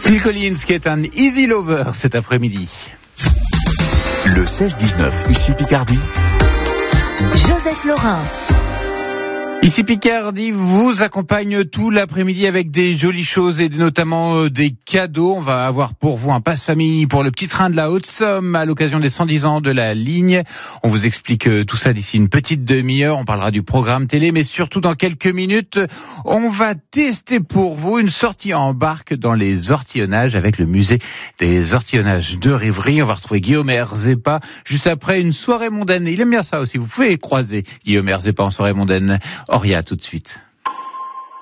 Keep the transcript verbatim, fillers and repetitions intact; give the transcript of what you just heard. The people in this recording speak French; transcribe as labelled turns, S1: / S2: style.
S1: Phil Collins qui est un easy lover cet après-midi.
S2: Le seize dix-neuf, ici Picardie.
S3: Joseph Laurin.
S1: Ici Picardie vous accompagne tout l'après-midi avec des jolies choses et notamment des cadeaux. On va avoir pour vous un passe-famille pour le petit train de la Haute-Somme à l'occasion des cent dix ans de la ligne. On vous explique tout ça d'ici une petite demi-heure. On parlera du programme télé, mais surtout dans quelques minutes, on va tester pour vous une sortie en barque dans les ortillonnages avec le musée des ortillonnages de Rivry. On va retrouver Guillaume Herzépa juste après une soirée mondaine. Il aime bien ça aussi. Vous pouvez croiser Guillaume Herzépa en soirée mondaine. Auria, tout de suite.